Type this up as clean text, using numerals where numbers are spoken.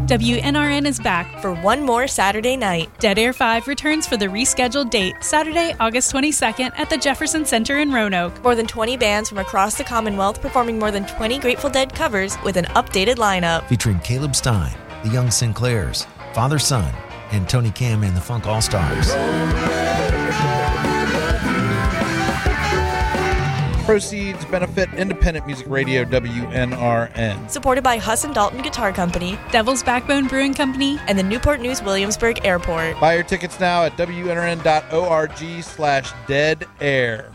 WNRN is back for one more Saturday night. Dead Air 5 returns for the rescheduled date, Saturday, August 22nd at the Jefferson Center in Roanoke. More than 20 bands from across the Commonwealth performing more than 20 Grateful Dead covers with an updated lineup. Featuring Caleb Stein, the Young Sinclairs, Father Son, and Tony Cam and the Funk All-Stars. Proceeds benefit Independent Music Radio WNRN. Supported by Huss and Dalton Guitar Company, Devil's Backbone Brewing Company, and the Newport News Williamsburg Airport. Buy your tickets now at WNRN.org/deadair.